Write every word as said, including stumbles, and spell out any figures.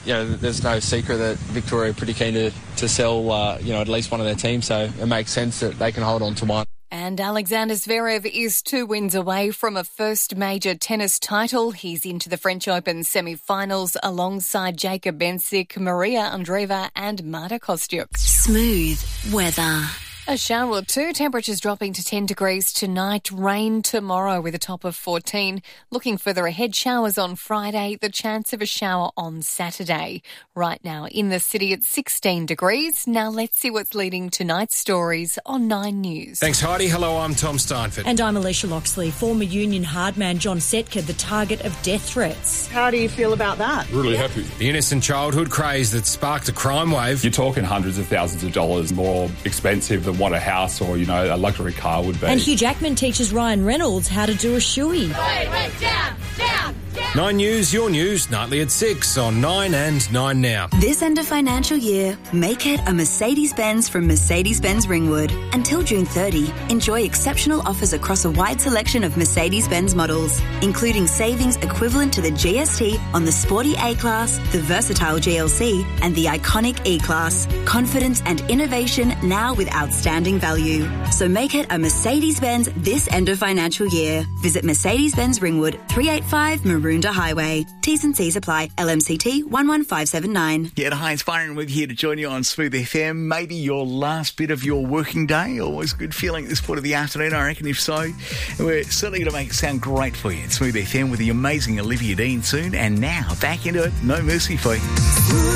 you know, there's no secret that Victoria are pretty keen to, to sell, uh, you know, at least one of their teams, so it makes sense that they can hold on to one. And Alexander Zverev is two wins away from a first major tennis title. He's into the French Open semi-finals alongside Jacob Bensic, Maria Andreeva and Marta Kostyuk. Smooth weather. A shower or two, temperatures dropping to ten degrees tonight, rain tomorrow with a top of fourteen. Looking further ahead, showers on Friday, the chance of a shower on Saturday. Right now in the city at sixteen degrees. Now let's see what's leading tonight's stories on Nine News. Thanks, Heidi. Hello, I'm Tom Steinford. And I'm Alicia Loxley. Former union hardman John Setka, the target of death threats. How do you feel about that? Really happy. The innocent childhood craze that sparked a crime wave. You're talking hundreds of thousands of dollars more expensive than what a house or, you know, a luxury car would be. And Hugh Jackman teaches Ryan Reynolds how to do a shoey. Wait, wait, down, down, down. Nine News, your news, nightly at six on Nine and Nine Now. This end of financial year, make it a Mercedes-Benz from Mercedes-Benz Ringwood. Until June thirtieth, enjoy exceptional offers across a wide selection of Mercedes-Benz models, including savings equivalent to the G S T on the sporty A-Class, the versatile G L C, and the iconic E-Class. Confidence and innovation now with outstanding value. So make it a Mercedes-Benz this end of financial year. Visit Mercedes-Benz Ringwood, three eighty-five Maroondah Highway. T's and C's apply. L M C T one one five seven nine. Yeah, hi, it's Byron Wood here to join you on Smooth F M. Maybe your last bit of your working day. Always a good feeling at this point of the afternoon, I reckon, if so. And we're certainly going to make it sound great for you. It's Smooth F M with the amazing Olivia Dean soon. And now, back into it. No Mercy for you.